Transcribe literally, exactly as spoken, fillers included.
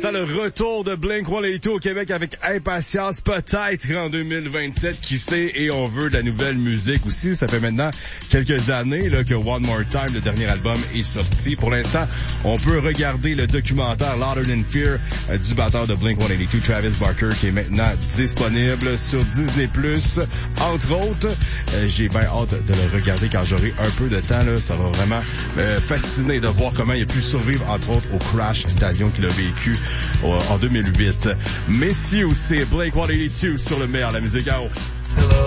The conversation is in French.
attend le retour de Blink cent quatre-vingt-deux au Québec avec impatience, peut-être en deux mille vingt-sept, qui sait, et on veut de la nouvelle musique aussi. Ça fait maintenant quelques années là, que One More Time, le dernier album, est sorti. Pour l'instant, on peut regarder le documentaire Louder Than Fear euh, du batteur de Blink cent quatre-vingt-deux, Travis Barker, qui est maintenant disponible sur Disney plus, entre autres. Euh, j'ai bien hâte de le regarder quand j'aurai un peu de temps. Là. Ça va vraiment me fasciner de voir comment il a pu survivre, entre autres, au crash d'avion qu'il a vécu euh, en deux mille huit. Messieurs, c'est Blink cent quatre-vingt-deux sur le meilleur de la musique. Hello.